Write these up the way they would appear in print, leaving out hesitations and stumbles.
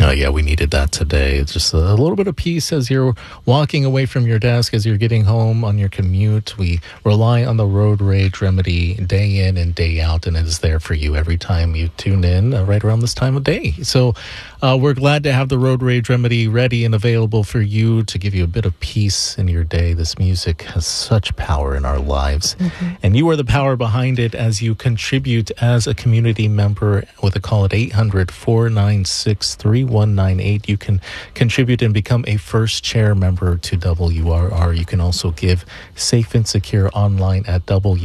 Yeah, we needed that today. It's just a little bit of peace as you're walking away from your desk, as you're getting home on your commute. We rely on the Road Rage Remedy day in and day out, and it is there for you every time you tune in right around this time of day. So we're glad to have the Road Rage Remedy ready and available for you to give you a bit of peace in your day. This music has such power in our lives, and you are the power behind it as you contribute as a community member with a call at 800-496-3198. You can contribute and become a first chair member to WRR. You can also give safe and secure online at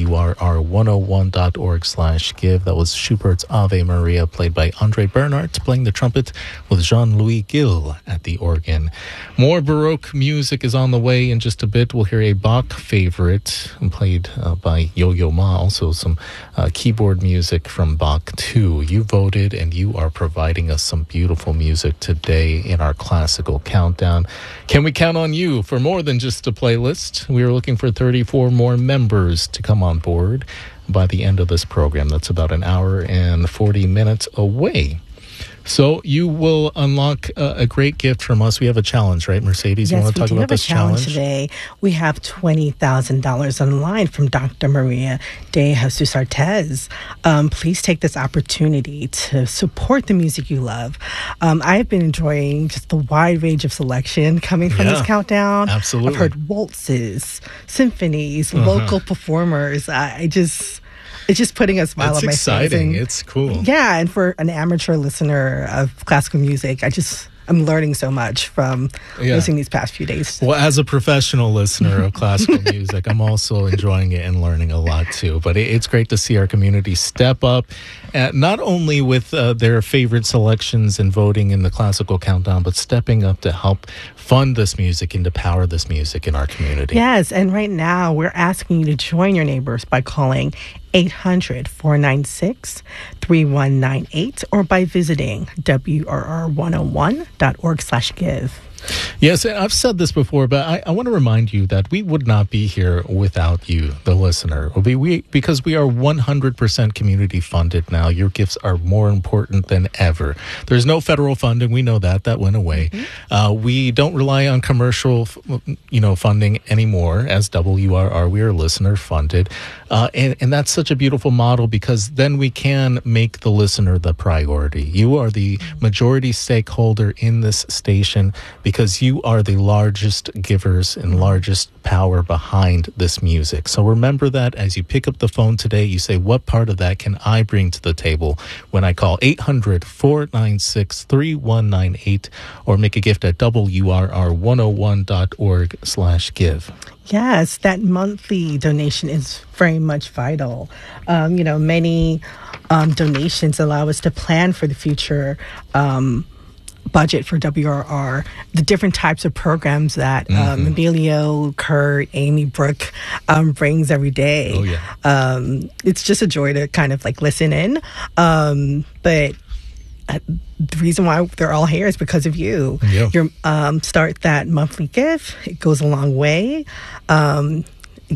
WRR101.org/give. That was Schubert's Ave Maria, played by Andre Bernhardt, playing the trumpet with Jean-Louis Gill at the organ. More Baroque music is on the way in just a bit. We'll hear a Bach favorite played by Yo-Yo Ma, also some keyboard music from Bach too. You voted and you are providing us some beautiful music today in our classical countdown. Can we count on you for more than just a playlist? We are looking for 34 more members to come on board by the end of this program. That's about an hour and 40 minutes away. So you will unlock a great gift from us. We have a challenge, right, Mercedes? Yes, you want to talk about this challenge today? We have $20,000 online from Dr. Maria de Jesus Artez. Please take this opportunity to support the music you love. I've been enjoying just the wide range of selection coming from this countdown. Absolutely. I've heard waltzes, symphonies, local performers. It's just putting a smile on my face. It's exciting. It's cool. Yeah, and for an amateur listener of classical music, I'm learning so much from listening these past few days. Well, as a professional listener of classical music, I'm also enjoying it and learning a lot too. But it's great to see our community step up, not only with their favorite selections and voting in the classical countdown, but stepping up to help fund this music and to power this music in our community. Yes, and right now we're asking you to join your neighbors by calling 800-496-3198 or by visiting WRR101.org/give. Yes, I've said this before, but I want to remind you that we would not be here without you, the listener. Because we are 100% community funded now. Your gifts are more important than ever. There's no federal funding. We know that. That went away. We don't rely on commercial funding anymore as WRR. We are listener funded. And that's such a beautiful model because then we can make the listener the priority. You are the majority stakeholder in this station because you are the largest givers and largest power behind this music. So remember that as you pick up the phone today, you say, what part of that can I bring to the table when I call 800-496-3198 or make a gift at WRR101.org/give. Yes, that monthly donation is very much vital. Many donations allow us to plan for the future budget for WRR, the different types of programs that Emilio, Kurt, Amy, Brooke brings every day. Oh, yeah. It's just a joy to kind of listen in. But the reason why they're all here is because of you. Yeah. Start that monthly gift. It goes a long way. Again,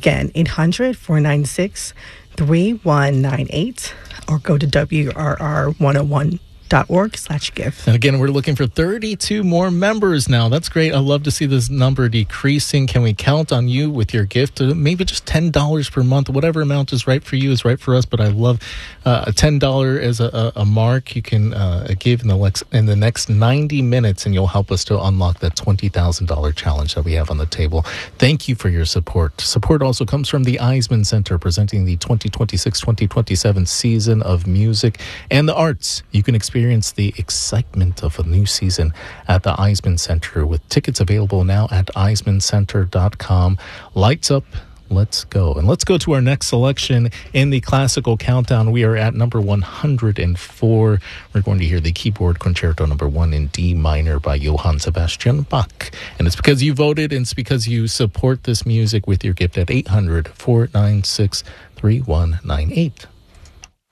800-496-3198 or go to WRR101.org/give. And again, we're looking for 32 more members now. That's great. I love to see this number decreasing. Can we count on you with your gift? Maybe just $10 per month. Whatever amount is right for you is right for us. But I love a $10 as a mark. You can give in the next 90 minutes, and you'll help us to unlock that $20,000 challenge that we have on the table. Thank you for your support. Support also comes from the Eisman Center, presenting the 2026-2027 season of music and the arts. You can experience the excitement of a new season at the Eisman Center with tickets available now at eismancenter.com. Lights up. Let's go. And let's go to our next selection in the classical countdown. We are at number 104. We're going to hear the keyboard concerto number 1 in D minor by Johann Sebastian Bach. And it's because you voted, and it's because you support this music with your gift at 800-496-3198.